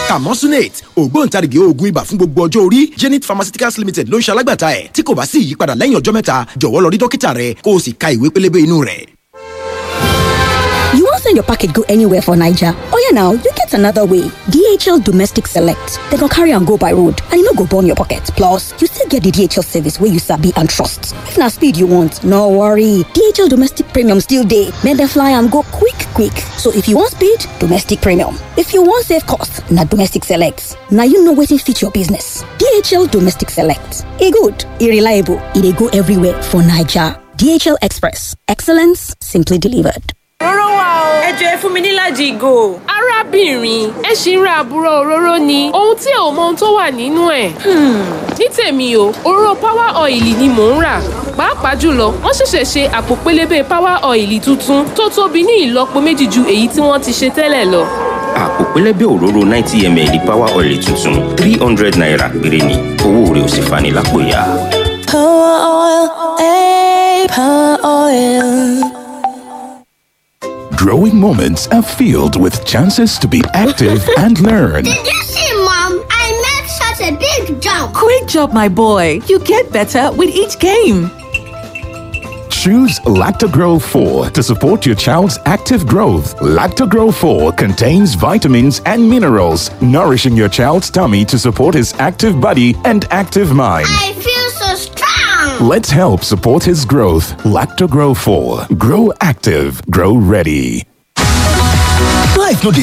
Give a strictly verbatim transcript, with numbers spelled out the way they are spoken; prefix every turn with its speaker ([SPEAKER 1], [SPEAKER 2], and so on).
[SPEAKER 1] Camosunate ògbóǹtarìgì oògùn ibà fún gbogbo ọjọ́ orí. Zenith Pharmaceuticals Limited ló ń ṣe alágbàtà ẹ̀. Tí kò bá sí ìyípadà lẹ́yìn ọjọ́ mẹ́ta jọ̀wọ́ lọ rí dókítà rẹ kó o sì ka ìwé pélébé inú rẹ̀.
[SPEAKER 2] You won't send your packet go anywhere for Niger. Oh yeah, now you get another way. D H L Domestic Select. They can carry and go by road, and you no go burn your pocket. Plus, you still get the D H L service where you sabi and trust. If na speed you want, no worry. D H L Domestic Premium still dey. Make them fly and go quick, quick. So if you want speed, Domestic Premium. If you want save cost, na Domestic Select. Now you know wetin fit your business. D H L Domestic Select. E good, e reliable, e dey go everywhere for Niger. D H L Express. Excellence simply delivered.
[SPEAKER 3] Òróró wà o. Ẹ jọ̀ọ́ ẹ fún mi ní ìlàjì ìgò. Arábìnrin, ẹ ṣì ń ra àbúrò òróró ni. Ohun tí ò mọ ohun tó wà nínú ẹ̀. Ní tèmi o, òróró Power Oil ni mò ń rà. Pàápàá jùlọ, wọ́n ṣẹ̀ṣẹ̀ ṣe àpò pélébé Power Oil tuntun tó tóbi ní ìlọ́po méjì ju èyí tí wọ́n ti ṣe tẹ́lẹ̀ lọ.
[SPEAKER 4] Àpò pélébé òróró ninety milliliters Power Oil tuntun three hundred naira péré ni. Owó rẹ̀ ò sì fani lápò ya.
[SPEAKER 5] Power Oil, eh, Power Oil.
[SPEAKER 6] Growing moments are filled with chances to be active and learn.
[SPEAKER 7] Did you see, Mom? I made such a big jump.
[SPEAKER 8] Great job, my boy. You get better with each game.
[SPEAKER 6] Choose Lactogro four to support your child's active growth. Lactogro four contains vitamins and minerals, nourishing your child's tummy to support his active body and active mind.
[SPEAKER 7] I feel so strong.
[SPEAKER 6] Let's help support his growth. Lactogro four. Grow active. Grow ready.
[SPEAKER 1] Life no dey